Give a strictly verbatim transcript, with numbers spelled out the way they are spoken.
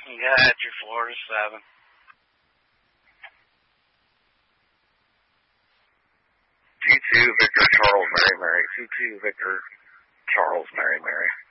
Gotcha, Florida seven. T two, Victor, Charles, Mary, Mary. T two, Victor, Charles, Mary, Mary.